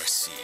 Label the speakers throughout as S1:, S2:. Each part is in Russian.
S1: России.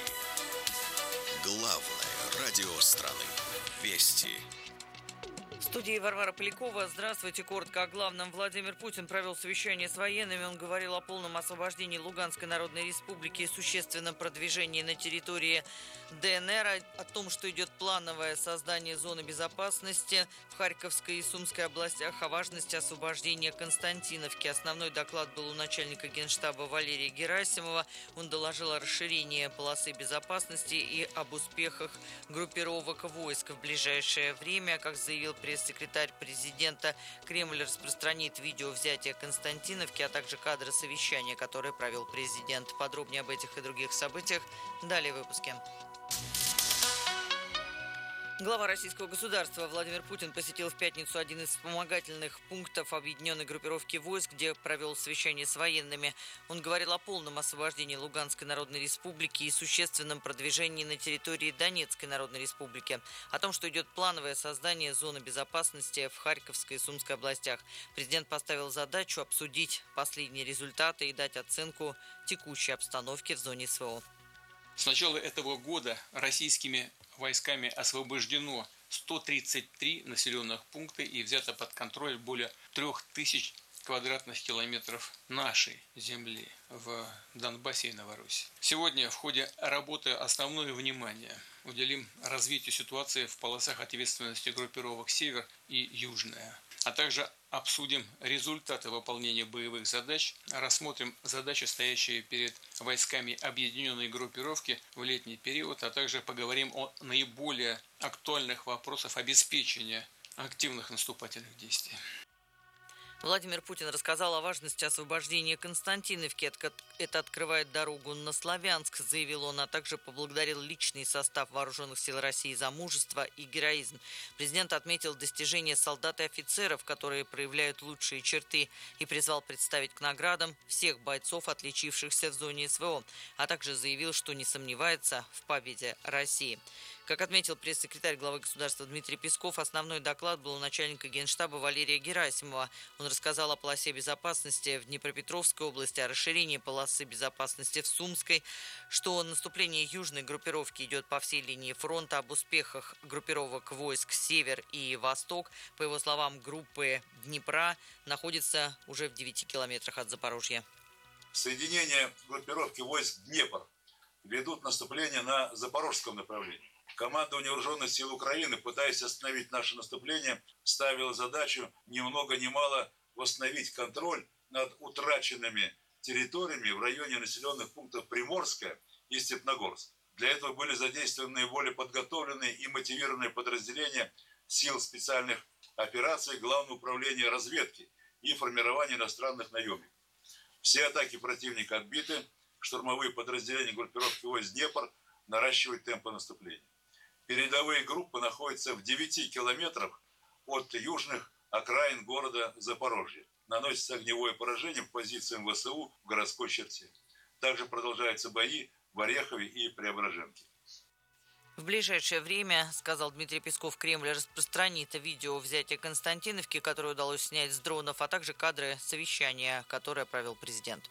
S1: Главное радио страны. Вести.
S2: В студии Варвара Полякова. Здравствуйте. Коротко о главном. Владимир Путин провел совещание с военными. Он говорил о полном освобождении Луганской Народной Республики и существенном продвижении на территории ДНР, о том, что идет плановое создание зоны безопасности в Харьковской и Сумской областях, о важности освобождения Константиновки. Основной доклад был у начальника Генштаба Валерия Герасимова. Он доложил о расширении полосы безопасности и об успехах группировок войск в ближайшее время. Как заявил пресс-секретарь президента, Кремль распространит видео взятия Константиновки, а также кадры совещания, которое провел президент. Подробнее об этих и других событиях далее в выпуске. Глава российского государства Владимир Путин посетил в пятницу один из вспомогательных пунктов объединенной группировки войск, где провел совещание с военными. Он говорил о полном освобождении Луганской Народной Республики и существенном продвижении на территории Донецкой Народной Республики, о том, что идет плановое создание зоны безопасности в Харьковской и Сумской областях. Президент поставил задачу обсудить последние результаты и дать оценку текущей обстановке в зоне СВО.
S3: С начала этого года российскими войсками освобождено 133 населенных пункта и взято под контроль более 3000 квадратных километров нашей земли в Донбассе и Новороссии. Сегодня в ходе работы основное внимание уделим развитию ситуации в полосах ответственности группировок «Север» и «Южная», а также обсудим результаты выполнения боевых задач, рассмотрим задачи, стоящие перед войсками объединенной группировки в летний период, а также поговорим о наиболее актуальных вопросах обеспечения активных наступательных действий.
S2: Владимир Путин рассказал о важности освобождения Константиновки. Это открывает дорогу на Славянск, заявил он, а также поблагодарил личный состав Вооруженных сил России за мужество и героизм. Президент отметил достижения солдат и офицеров, которые проявляют лучшие черты, и призвал представить к наградам всех бойцов, отличившихся в зоне СВО, а также заявил, что не сомневается в победе России. Как отметил пресс-секретарь главы государства Дмитрий Песков, основной доклад был у начальника Генштаба Валерия Герасимова. Он рассказал о полосе безопасности в Днепропетровской области, о расширении полосы безопасности в Сумской, что наступление южной группировки идет по всей линии фронта, об успехах группировок войск «Север» и «Восток». По его словам, группы Днепра находятся уже в 9 километрах от Запорожья.
S4: Соединения группировки войск «Днепр» ведут наступление на запорожском направлении. Командование Вооруженных сил Украины, пытаясь остановить наше наступление, ставило задачу ни много ни мало восстановить контроль над утраченными территориями в районе населенных пунктов Приморская и Степногорск. Для этого были задействованы наиболее подготовленные и мотивированные подразделения сил специальных операций Главного управления разведки и формирования иностранных наемников. Все атаки противника отбиты, штурмовые подразделения группировки войск «Днепр» наращивают темпы наступления. Передовые группы находятся в 9 километрах от южных окраин города Запорожья. Наносится огневое поражение по позициям ВСУ в городской черте. Также продолжаются бои в Орехове и Преображенке.
S2: В ближайшее время, сказал Дмитрий Песков, Кремль распространит видео взятия Константиновки, которое удалось снять с дронов, а также кадры совещания, которое провел президент.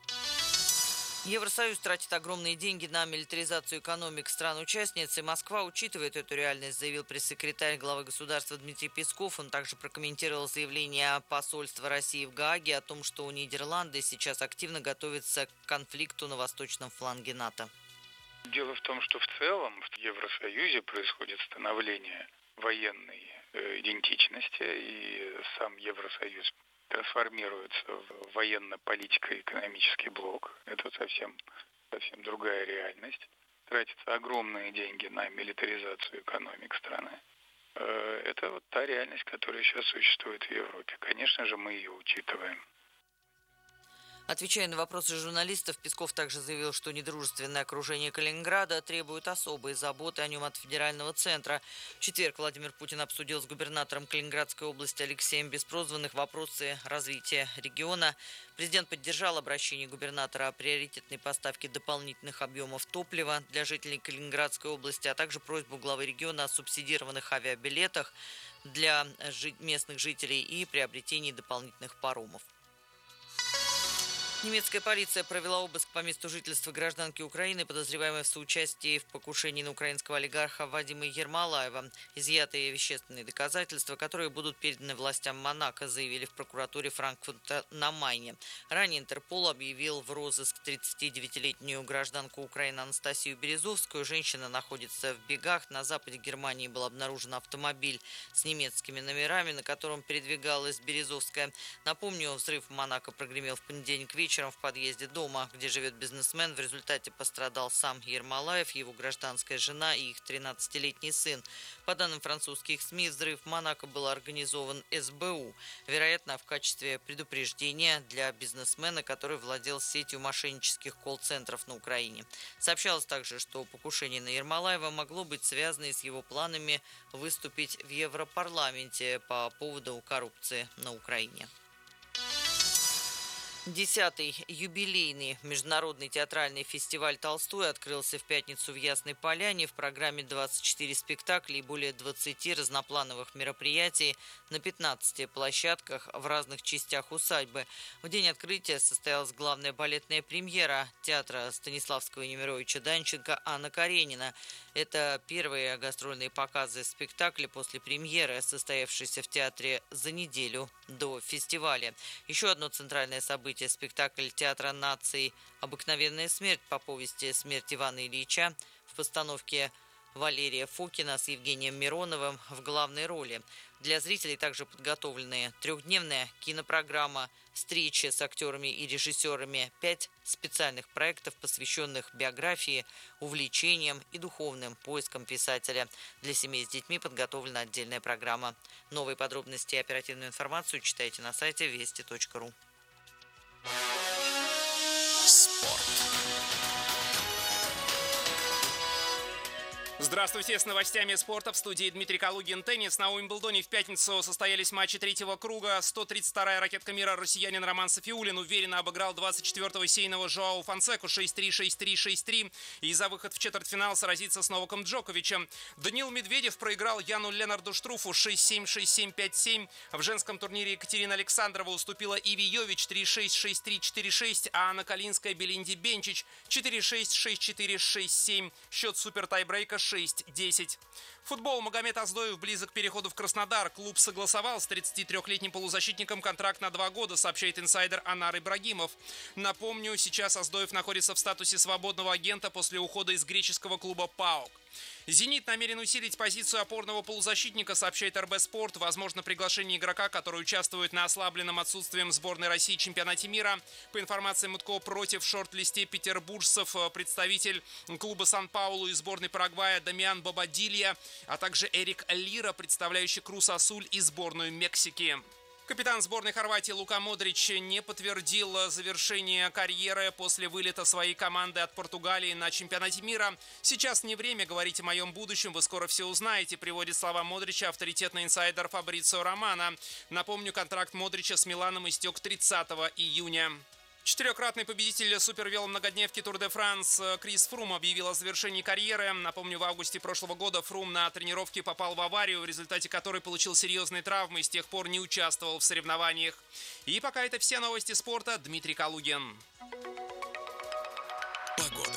S2: Евросоюз тратит огромные деньги на милитаризацию экономик стран-участниц, и Москва учитывает эту реальность, заявил пресс-секретарь главы государства Дмитрий Песков. Он также прокомментировал заявление посольства России в Гааге о том, что Нидерланды сейчас активно готовятся к конфликту на восточном фланге НАТО.
S5: Дело в том, что в целом в Евросоюзе происходит становление военной идентичности, и сам Евросоюз трансформируется в военно-политико-экономический блок. Это совсем другая реальность. Тратятся огромные деньги на милитаризацию экономик страны. Это вот та реальность, которая сейчас существует в Европе. Конечно же, мы ее учитываем.
S2: Отвечая на вопросы журналистов, Песков также заявил, что недружественное окружение Калининграда требует особой заботы о нем от федерального центра. В четверг Владимир Путин обсудил с губернатором Калининградской области Алексеем Беспрозванных вопросы развития региона. Президент поддержал обращение губернатора о приоритетной поставке дополнительных объемов топлива для жителей Калининградской области, а также просьбу главы региона о субсидированных авиабилетах для местных жителей и приобретении дополнительных паромов. Немецкая полиция провела обыск по месту жительства гражданки Украины, подозреваемой в соучастии в покушении на украинского олигарха Вадима Ермолаева. Изъятые вещественные доказательства, которые будут переданы властям Монако, заявили в прокуратуре Франкфурта на Майне. Ранее Интерпол объявил в розыск 39-летнюю гражданку Украины Анастасию Березовскую. Женщина находится в бегах. На западе Германии был обнаружен автомобиль с немецкими номерами, на котором передвигалась Березовская. Напомню, взрыв в Монако прогремел в понедельник вечером в подъезде дома, где живет бизнесмен. В результате пострадал сам Ермолаев, его гражданская жена и их 13-летний сын. По данным французских СМИ, взрыв в Монако был организован СБУ, вероятно, в качестве предупреждения для бизнесмена, который владел сетью мошеннических колл-центров на Украине. Сообщалось также, что покушение на Ермолаева могло быть связано с его планами выступить в Европарламенте по поводу коррупции на Украине. 10-й юбилейный международный театральный фестиваль «Толстой» открылся в пятницу в Ясной Поляне. В программе 24 спектакля и более 20 разноплановых мероприятий на 15 площадках в разных частях усадьбы. В день открытия состоялась главная балетная премьера театра Станиславского и Немировича Данченко «Анна Каренина». Это первые гастрольные показы спектакля после премьеры, состоявшейся в театре за неделю до фестиваля. Еще одно центральное событие – спектакль Театра наций «Обыкновенная смерть» по повести «Смерть Ивана Ильича» в постановке Валерия Фокина с Евгением Мироновым в главной роли. Для зрителей также подготовлены трехдневная кинопрограмма, встречи с актерами и режиссерами, 5 специальных проектов, посвященных биографии, увлечениям и духовным поискам писателя. Для семей с детьми подготовлена отдельная программа. Новые подробности и оперативную информацию читайте на сайте вести.ру.
S1: Спорт.
S6: Здравствуйте, с новостями спорта в студии Дмитрий Калугин. Теннис. На Уимблдоне в пятницу состоялись матчи третьего круга. 132-я ракетка мира россиянин Роман Софиуллин уверенно обыграл 24-го сейного Жоау Фонсеку 6-3, 6-3, 6-3. И за выход в четвертьфинал сразится с Новаком Джоковичем. Даниил Медведев проиграл Яну Ленарду Штруфу 6-7, 6-7, 5-7. В женском турнире Екатерина Александрова уступила Иви Йович 3-6, 6-3, 4-6. А Анна Калинская Белинди Бенчич 4-6, 6-4, 6-7. Счет супер тайбрейка 6-10. Футбол. Магомед Аздоев близок к переходу в Краснодар. Клуб согласовал с 33-летним полузащитником контракт на 2 года, сообщает инсайдер Анар Ибрагимов. Напомню, сейчас Аздоев находится в статусе свободного агента после ухода из греческого клуба ПАОК. «Зенит» намерен усилить позицию опорного полузащитника, сообщает РБ Спорт. Возможно приглашение игрока, который участвует на ослабленном отсутствием сборной России чемпионате мира. По информации Мутко, против в шорт-листе петербуржцев представитель клуба Сан-Паулу и сборной Парагвая Дамиан Бобадилья, а также Эрик Лира, представляющий Крус-Асуль и сборную Мексики. Капитан сборной Хорватии Лука Модрич не подтвердил завершение карьеры после вылета своей команды от Португалии на чемпионате мира. «Сейчас не время говорить о моем будущем, вы скоро все узнаете», приводит слова Модрича авторитетный инсайдер Фабрицио Романо. Напомню, контракт Модрича с Миланом истек 30 июня. Четырехкратный победитель супервеломногодневки Тур де Франс Крис Фрум объявил о завершении карьеры. Напомню, в августе прошлого года Фрум на тренировке попал в аварию, в результате которой получил серьезные травмы и с тех пор не участвовал в соревнованиях. И пока это все новости спорта. Дмитрий Калугин.
S1: Погода.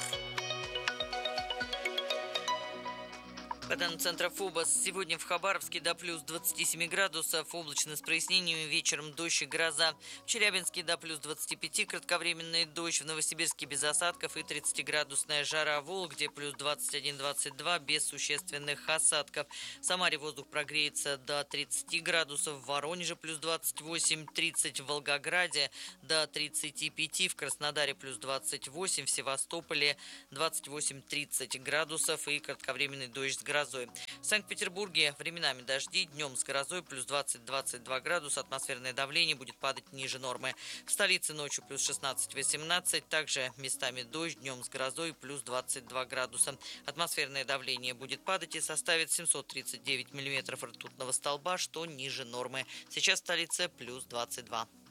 S2: По данным центра ФОБОС, сегодня в Хабаровске до плюс 27 градусов, облачно с прояснениями, вечером дождь и гроза. В Челябинске до плюс 25, кратковременный дождь, в Новосибирске без осадков и 30-градусная жара. В Вологде плюс 21-22 без существенных осадков. В Самаре воздух прогреется до 30 градусов, в Воронеже плюс 28-30, в Волгограде до 35, в Краснодаре плюс 28, в Севастополе 28-30 градусов и кратковременный дождь с грозой. В Санкт-Петербурге временами дожди, днем с грозой плюс 20-22 градуса, атмосферное давление будет падать ниже нормы. В столице ночью плюс 16-18, также местами дождь, днем с грозой плюс 22 градуса. Атмосферное давление будет падать и составит 739 миллиметров ртутного столба, что ниже нормы. Сейчас в столице плюс 22.